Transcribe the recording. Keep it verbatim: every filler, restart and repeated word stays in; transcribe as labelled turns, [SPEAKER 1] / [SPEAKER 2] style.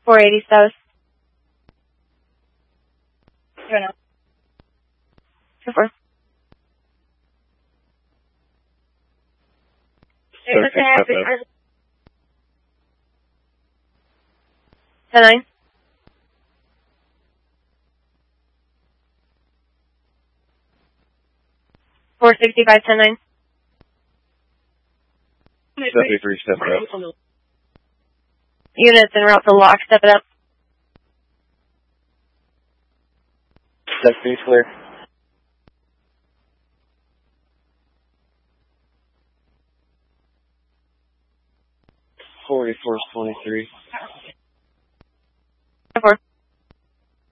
[SPEAKER 1] four eighty South. Turn up. two four. ten nine. four sixty-five, ten nine.
[SPEAKER 2] seventy-three, step it up.
[SPEAKER 1] Units en route to lock, step it up.
[SPEAKER 2] Step B clear. forty-four twenty-three.
[SPEAKER 1] four.